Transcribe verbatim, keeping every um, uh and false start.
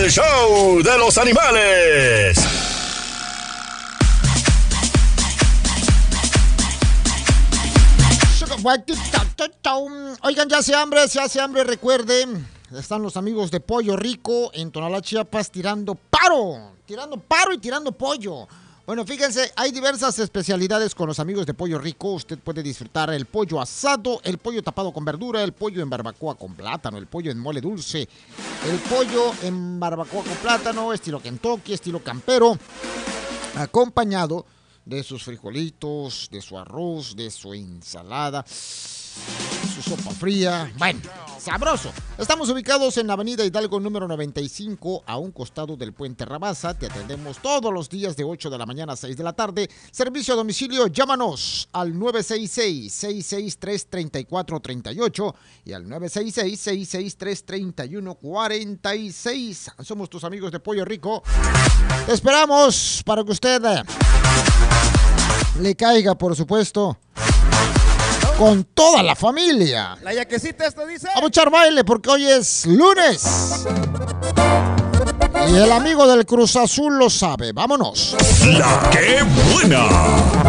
el show de los animales. Oigan, ya hace hambre, se hace hambre, recuerden, están los amigos de Pollo Rico en Tonalá, Chiapas, tirando paro, tirando paro y tirando pollo. Bueno, fíjense, hay diversas especialidades con los amigos de Pollo Rico. Usted puede disfrutar el pollo asado, el pollo tapado con verdura, el pollo en barbacoa con plátano, el pollo en mole dulce, el pollo en barbacoa con plátano, estilo Kentucky, estilo campero, acompañado de sus frijolitos, de su arroz, de su ensalada, su sopa fría. Bueno, sabroso. Estamos ubicados en la avenida Hidalgo número noventa y cinco, a un costado del puente Rabasa. Te atendemos todos los días de ocho de la mañana a seis de la tarde. Servicio a domicilio, llámanos al nueve seis seis, seis seis tres, tres cuatro tres ocho y al nueve seis seis, seis seis tres, tres uno cuatro seis. Somos tus amigos de Pollo Rico. Te esperamos para que usted le caiga, por supuesto, con toda la familia. La yaquecita esto dice. Vamos a echar baile porque hoy es lunes. Y el amigo del Cruz Azul lo sabe. Vámonos. La que buena.